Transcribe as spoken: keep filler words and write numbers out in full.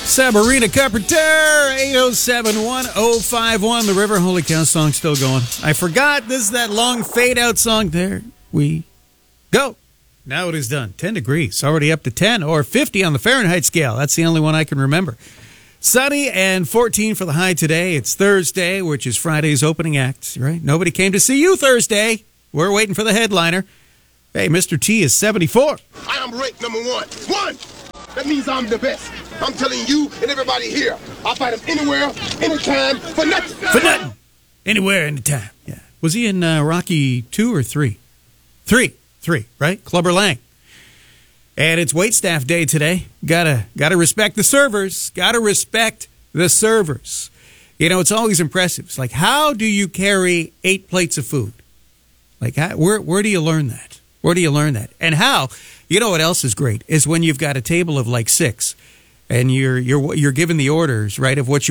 Sabrina Carpenter, eight oh seven, one oh five one. The River Holy Cow song still going. I forgot this is that long fade-out song. There we go. Now it is done. ten degrees. Already up to ten or fifty on the Fahrenheit scale. That's the only one I can remember. Sunny and fourteen for the high today. It's Thursday, which is Friday's opening act, right? Nobody came to see you Thursday. We're waiting for the headliner. Hey, Mister T is seventy-four. I am ranked number one. One! That means I'm the best. I'm telling you and everybody here, I'll fight him anywhere, anytime, for nothing. For nothing. Anywhere, anytime. Yeah. Was he in uh, Rocky two or three? Three. Three, right? Clubber Lang. And it's waitstaff day today. Gotta, gotta respect the servers. Gotta respect the servers. You know, it's always impressive. It's like, how do you carry eight plates of food? Like, how, where, where do you learn that? Where do you learn that? And how? You know what else is great is when you've got a table of like six, and you're you're you're given the orders, right, of what you